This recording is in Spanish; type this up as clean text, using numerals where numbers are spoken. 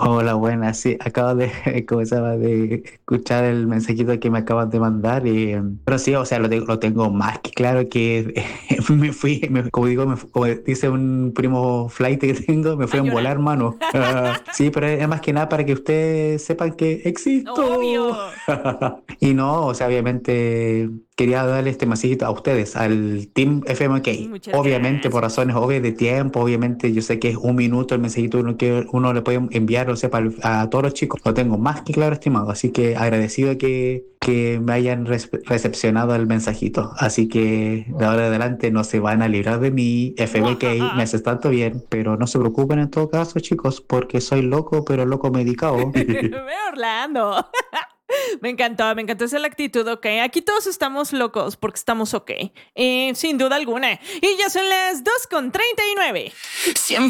Hola, buenas. Sí, acabo de, comenzaba de escuchar el mensajito que me acabas de mandar. Pero sí, o sea, lo tengo más que claro que me fui, como digo, como dice un primo flight que tengo, me A fui en llorar. volar, mano. Sí, pero es más que nada para que ustedes sepan que existo. Obvio. Y no, o sea, obviamente quería darle este mensajito a ustedes, al Team FMK. Muchas Obviamente, por gracias. razones obvias de tiempo, obviamente yo sé que es un minuto el mensajito que uno le puede enviar, o sea, a todos los chicos. Lo tengo más que claro, estimado. Así que agradecido que me hayan recepcionado el mensajito. Así que de ahora en adelante no se van a librar de mí, FBK, me hace tanto bien, pero no se preocupen en todo caso, chicos, porque soy loco, pero loco medicado. Ve Orlando. Me encantó esa la actitud, ok. Aquí todos estamos locos porque estamos ok. Sin duda alguna. Y ya son las 2:39. Siempre